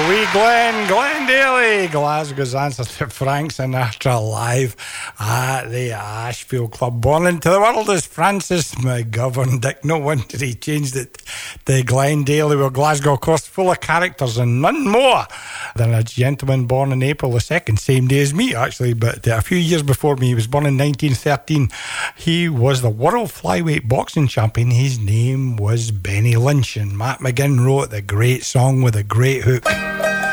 Wee Glenn Daly, Glasgow's answer to Frank Sinatra live at the Ashfield Club. Born into the world as Francis McGovern. Dick, no wonder he changed it to Glenn Daly. Well, Glasgow, of course, full of characters and none more than a gentleman born on April the 2nd, same day as me, actually, but a few years before me. He was born in 1913. He was the world flyweight boxing champion. His name was Benny Lynch, and Matt McGinn wrote the great song with a great hook.